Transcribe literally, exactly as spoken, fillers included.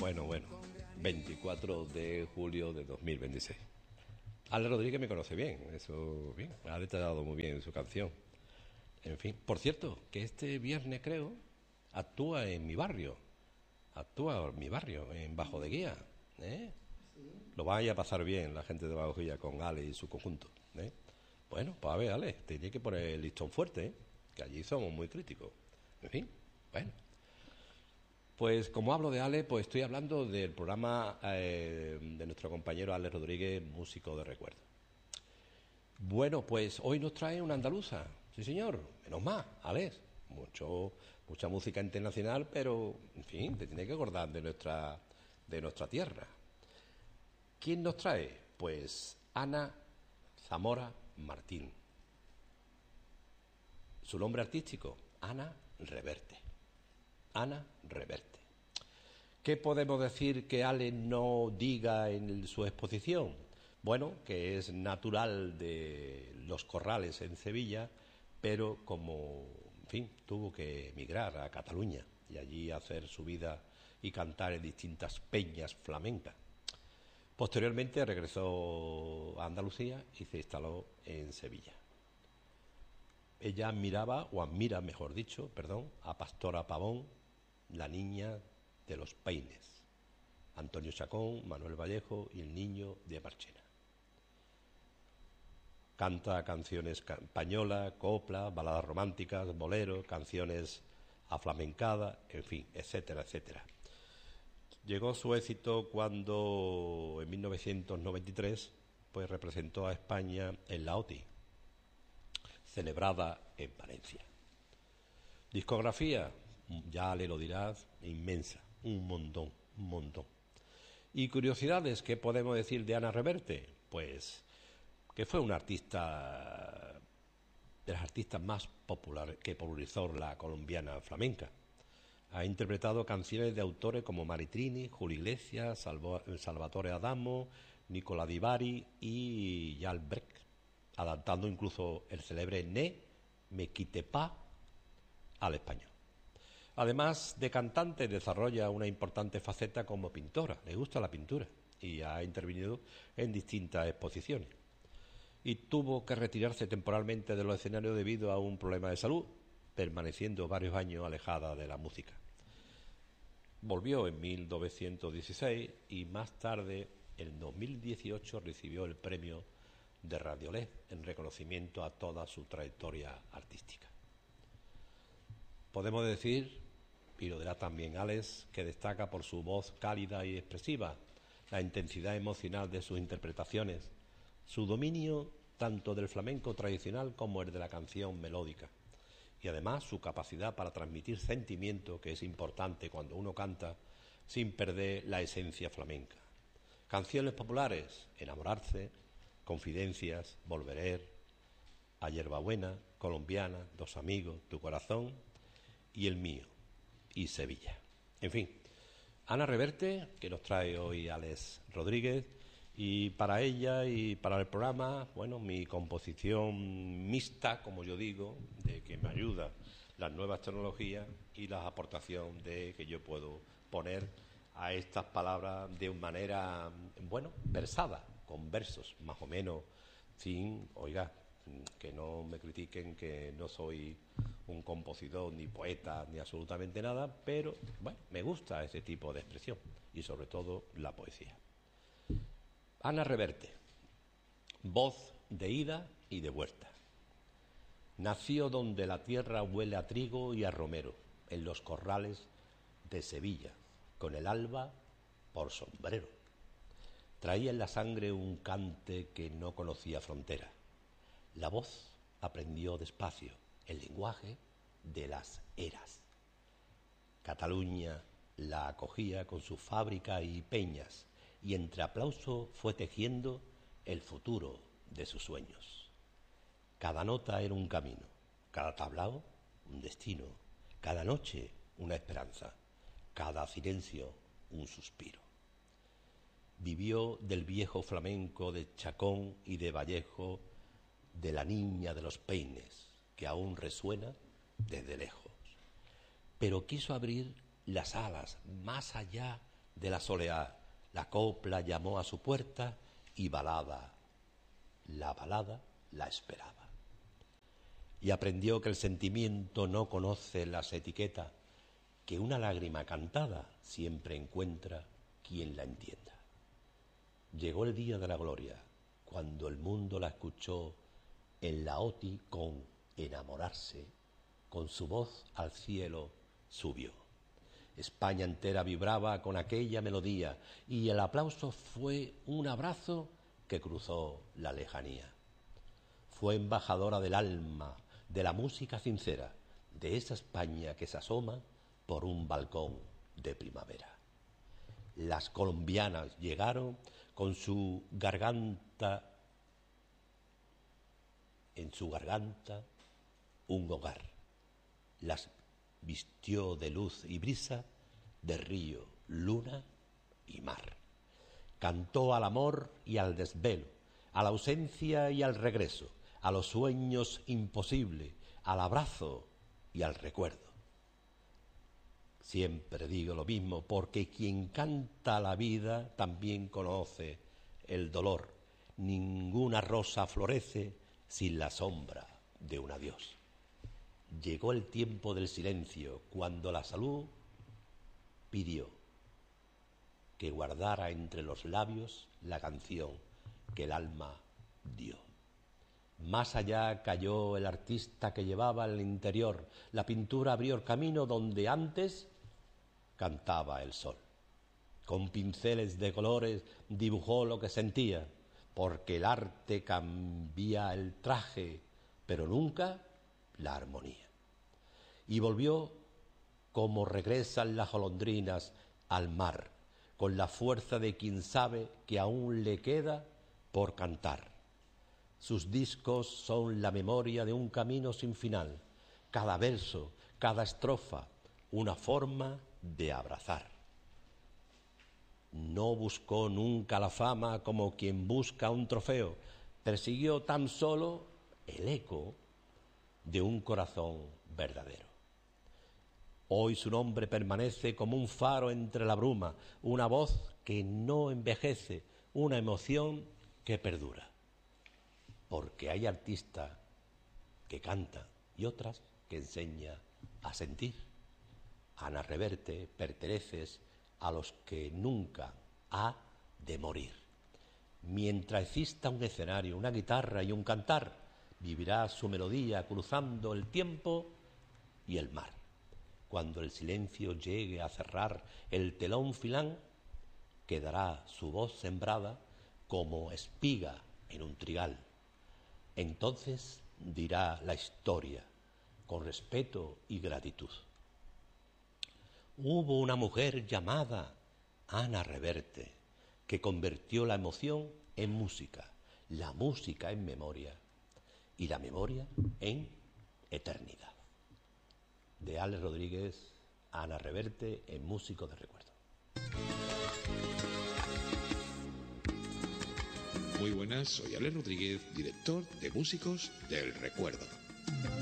bueno, bueno. veinticuatro de julio de dos mil veintiséis. Ale Rodríguez me conoce bien, eso bien. Ha detallado muy bien su canción. En fin, por cierto, que este viernes creo actúa en mi barrio. Actúa en mi barrio, en Bajo de Guía. ¿eh? Lo vaya a pasar bien la gente de Bajo de Guía con Ale y su conjunto. ¿eh? Bueno, pues a ver, Ale, te tiene que poner el listón fuerte, ¿eh? que allí somos muy críticos. En fin, bueno. Pues como hablo de Ale, pues estoy hablando del programa eh, de nuestro compañero Ale Rodríguez, músico de recuerdo. Bueno, pues hoy nos trae una andaluza, sí señor, menos más, Alex. Mucho, mucha música internacional, pero en fin, te tiene que acordar de nuestra, de nuestra tierra. ¿Quién nos trae? Pues Ana Zamora Martín. Su nombre artístico, Ana Reverte. Ana Reverte. ¿Qué podemos decir que Ale no diga en su exposición? Bueno, que es natural de Los Corrales en Sevilla, pero como, en fin, tuvo que emigrar a Cataluña y allí hacer su vida y cantar en distintas peñas flamencas. Posteriormente regresó a Andalucía y se instaló en Sevilla. Ella admiraba, o admira, mejor dicho, perdón, a Pastora Pavón, la niña de los peines, Antonio Chacón, Manuel Vallejo y el niño de Marchena. Canta canciones españolas, copla, baladas románticas, boleros, canciones aflamencadas, en fin, etcétera, etcétera. Llegó su éxito cuando en mil novecientos noventa y tres pues representó a España en la O T I, celebrada en Valencia. Discografía, ya le lo dirás, inmensa, un montón, un montón. Y curiosidades, ¿qué podemos decir de Ana Reverte? Pues que fue una artista, de las artistas más populares que popularizó la colombiana flamenca. Ha interpretado canciones de autores como Maritrini, Julio Iglesias, Salvo, Salvatore Adamo, Nicola Di Bari y Jacques Brel, adaptando incluso el célebre Ne me quitte pas al español. Además de cantante, desarrolla una importante faceta como pintora. Le gusta la pintura y ha intervenido en distintas exposiciones. Y tuvo que retirarse temporalmente de los escenarios debido a un problema de salud, permaneciendo varios años alejada de la música. Volvió en mil novecientos dieciséis y más tarde, en dos mil dieciocho, recibió el premio de Radioled en reconocimiento a toda su trayectoria artística. Podemos decir, y lo dirá también Alex, que destaca por su voz cálida y expresiva, la intensidad emocional de sus interpretaciones, su dominio tanto del flamenco tradicional como el de la canción melódica, y además su capacidad para transmitir sentimiento, que es importante cuando uno canta, sin perder la esencia flamenca. Canciones populares, Enamorarse, Confidencias, Volverer, A Hierbabuena, Colombiana, Dos Amigos, Tu Corazón y El Mío, y Sevilla. En fin, Ana Reverte, que nos trae hoy Alex Rodríguez, y para ella y para el programa, bueno, mi composición mixta, como yo digo, de que me ayuda las nuevas tecnologías y la aportación de que yo puedo poner a estas palabras de manera, bueno, versada, con versos, más o menos, sin, oiga, que no me critiquen que no soy un compositor, ni poeta, ni absolutamente nada, pero, bueno, me gusta ese tipo de expresión y sobre todo la poesía. Ana Reverte, voz de ida y de vuelta. Nació donde la tierra huele a trigo y a romero, en los corrales de Sevilla, con el alba por sombrero. Traía en la sangre un cante que no conocía frontera. La voz aprendió despacio el lenguaje de las eras. Cataluña la acogía con su fábrica y peñas, y entre aplauso fue tejiendo el futuro de sus sueños. Cada nota era un camino, cada tablao un destino, cada noche una esperanza, cada silencio un suspiro. Vivió del viejo flamenco de Chacón y de Vallejo, de la niña de los peines, que aún resuena desde lejos. Pero quiso abrir las alas más allá de la soleá, la copla llamó a su puerta y balada, la balada la esperaba. Y aprendió que el sentimiento no conoce las etiquetas, que una lágrima cantada siempre encuentra quien la entienda. Llegó el día de la gloria, cuando el mundo la escuchó en la OTI con enamorarse, con su voz al cielo subió. España entera vibraba con aquella melodía y el aplauso fue un abrazo que cruzó la lejanía. Fue embajadora del alma, de la música sincera, de esa España que se asoma por un balcón de primavera. Las colombianas llegaron con su garganta, en su garganta un hogar. Las vistió de luz y brisa, de río, luna y mar. Cantó al amor y al desvelo, a la ausencia y al regreso, a los sueños imposibles, al abrazo y al recuerdo. Siempre digo lo mismo, porque quien canta la vida también conoce el dolor. Ninguna rosa florece sin la sombra de un adiós. Llegó el tiempo del silencio, cuando la salud pidió que guardara entre los labios la canción que el alma dio. Más allá cayó el artista que llevaba el interior. La pintura abrió el camino donde antes cantaba el sol. Con pinceles de colores dibujó lo que sentía, porque el arte cambia el traje, pero nunca la armonía. Y volvió como regresan las golondrinas al mar, con la fuerza de quien sabe que aún le queda por cantar. Sus discos son la memoria de un camino sin final, cada verso, cada estrofa, una forma de abrazar. No buscó nunca la fama como quien busca un trofeo, persiguió tan solo el eco de un corazón verdadero. Hoy su nombre permanece como un faro entre la bruma, una voz que no envejece, una emoción que perdura. Porque hay artistas que cantan y otras que enseñan a sentir. Ana Reverte, perteneces a los que nunca ha de morir. Mientras exista un escenario, una guitarra y un cantar, vivirá su melodía cruzando el tiempo y el mar. Cuando el silencio llegue a cerrar el telón filán, quedará su voz sembrada como espiga en un trigal. Entonces dirá la historia con respeto y gratitud. Hubo una mujer llamada Ana Reverte que convirtió la emoción en música, la música en memoria y la memoria en eternidad. De Alex Rodríguez, Ana Reverte en Músico de Recuerdo. Muy buenas, soy Alex Rodríguez, director de Músicos del Recuerdo.